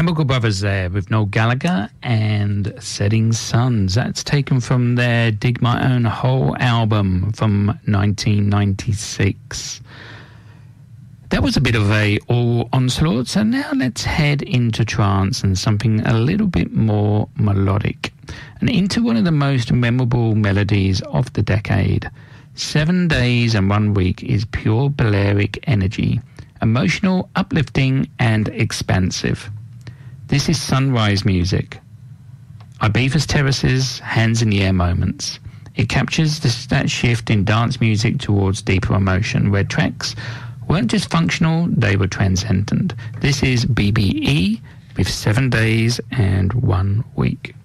Chemical Brothers there with Noel Gallagher and Setting Suns. That's taken from their Dig My Own Hole album from 1996. That was a bit of a all onslaught, so now let's head into trance and something a little bit more melodic. And into one of the most memorable melodies of the decade. 7 days and 1 week is pure Balearic energy. Emotional, uplifting and expansive. This is sunrise music. Ibiza's terraces, hands in the air moments. It captures that shift in dance music towards deeper emotion, where tracks weren't just functional, they were transcendent. This is BBE with 7 days and 1 week.